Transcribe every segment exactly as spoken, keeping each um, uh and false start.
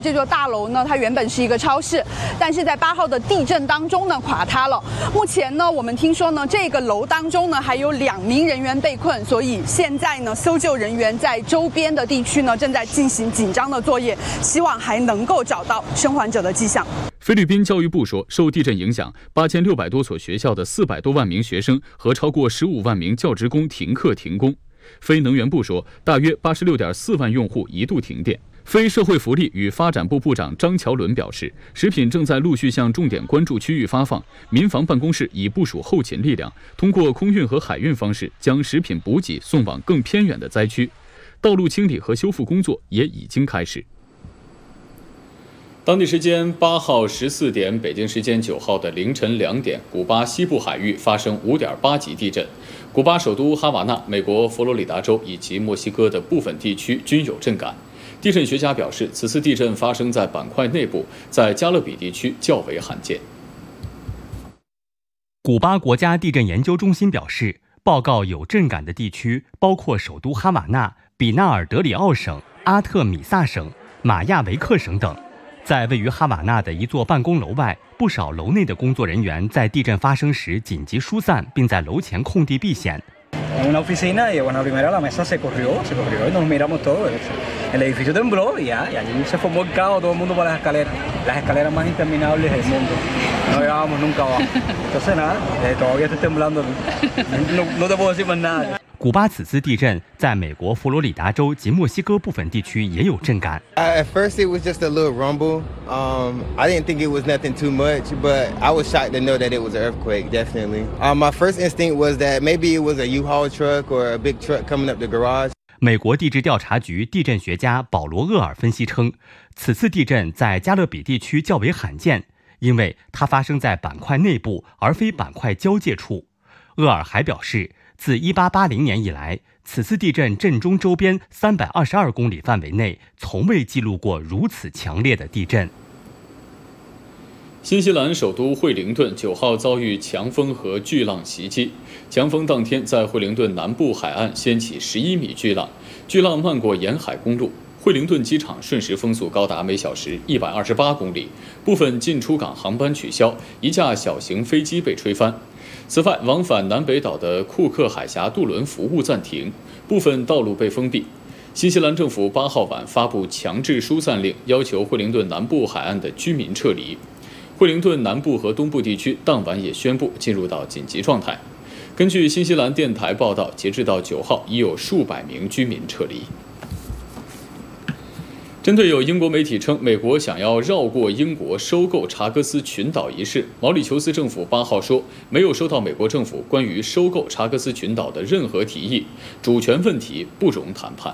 这座大楼呢，它原本是一个超市，但是在八号的地震当中呢，垮塌了。目前呢，我们听说呢，这个楼当中呢，还有两名人员被困，所以现在呢，搜救人员在周边的地区呢，正在进行紧张的作业，希望还能够找到生还者的迹象。 菲律宾教育部说，受地震影响，八千六百多所学校的四百多万名学生和超过十五万名教职工停课停工。非能源部说，大约八十六点四万用户一度停电。非社会福利与发展部部长张乔伦表示，食品正在陆续向重点关注区域发放，民防办公室已部署后勤力量，通过空运和海运方式将食品补给送往更偏远的灾区。道路清理和修复工作也已经开始。当地时间八号十四点，北京时间九号的凌晨两点，古巴西部海域发生五点八级地震。古巴首都哈瓦那、美国佛罗里达州以及墨西哥的部分地区均有震感。地震学家表示，此次地震发生在板块内部，在加勒比地区较为罕见。 古巴国家地震研究中心表示，报告有震感的地区包括首都哈瓦那、比纳尔德里奥省、阿特米萨省、马亚维克省等。在位于哈瓦那的一座办公楼外，不少楼内的工作人员在地震发生时紧急疏散，并在楼前空地避险。 En una oficina, y bueno, primero la mesa se corrió, se corrió y nos miramos todos. El edificio tembló y ya, y allí se formó el caos, todo el mundo para las escaleras, las escaleras más interminables del mundo. No llegábamos nunca abajo. Entonces nada, todavía estoy temblando, no, no te puedo decir más nada. 古巴此次地震在美国佛罗里达州及墨西哥部分地区也有震感。 At first it was just a little rumble. Um, I didn't think it was nothing too much, but I was shocked to know that it was an earthquake, definitely. Um, my first instinct was that maybe it was a U-Haul truck or a big truck coming up the garage. 美国地质调查局地震学家保罗·厄尔分析称，此次地震在加勒比地区较为罕见，因为它发生在板块内部而非板块交界处。厄尔还表示，自一八八零年以来，此次地震震中周边三百二十二公里范围内从未记录过如此强烈的地震。 新西兰首都惠灵顿九号遭遇强风和巨浪袭击，强风当天在惠灵顿南部海岸掀起十一米巨浪，巨浪漫过沿海公路，惠灵顿机场瞬时风速高达每小时一百二十八公里，部分进出港航班取消，一架小型飞机被吹翻。此外，往返南北岛的库克海峡渡轮服务暂停，部分道路被封闭。新西兰政府八号晚发布强制疏散令，要求惠灵顿南部海岸的居民撤离。惠灵顿南部和东部地区当晚也宣布进入到紧急状态。根据新西兰电台报道，截至到九号，已有数百名居民撤离。针对有英国媒体称美国想要绕过英国收购查戈斯群岛一事，毛里求斯政府八号说，没有收到美国政府关于收购查戈斯群岛的任何提议，主权问题不容谈判。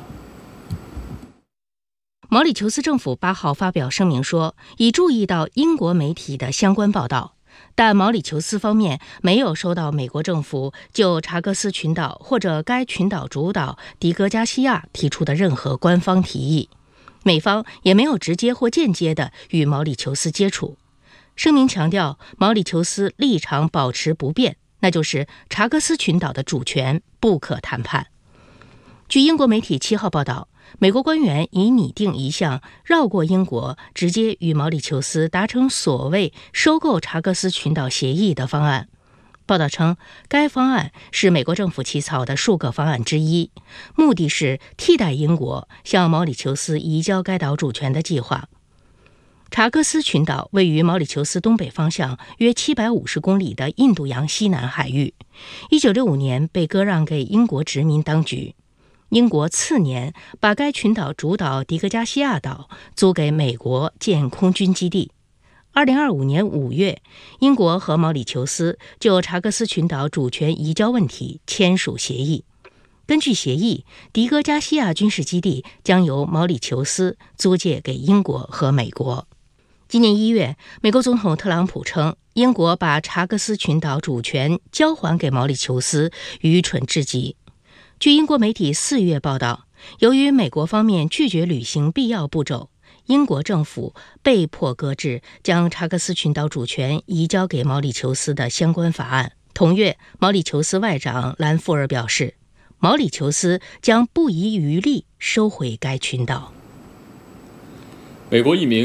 毛里求斯政府八号发表声明说，已注意到英国媒体的相关报道，但毛里求斯方面没有收到美国政府就查戈斯群岛或者该群岛主岛迪戈加西亚提出的任何官方提议。美方也没有直接或间接地与毛里求斯接触。声明强调，毛里求斯立场保持不变，那就是查戈斯群岛的主权不可谈判。据英国媒体七号报道，美国官员已拟定一项绕过英国，直接与毛里求斯达成所谓收购查戈斯群岛协议的方案。报道称，该方案是美国政府起草的数个方案之一，目的是替代英国向毛里求斯移交该岛主权的计划。查戈斯群岛位于毛里求斯东北方向约七百五十公里的印度洋西南海域，一九六五年被割让给英国殖民当局。英国次年把该群岛主岛迪戈加西亚岛租给美国建空军基地。二零二五年五月，英国和毛里求斯就查戈斯群岛主权移交问题签署协议。根据协议，迪戈加西亚军事基地将由毛里求斯租借给英国和美国。今年一月，美国总统特朗普称，英国把查戈斯群岛主权交还给毛里求斯愚蠢至极。据英国媒体四月报道，由于美国方面拒绝履行必要步骤，英国政府被迫搁置将查戈斯群岛主权移交给毛里求斯的相关法案。同月，毛里求斯外长兰富尔表示，毛里求斯将不遗余力收回该群岛。 美国一名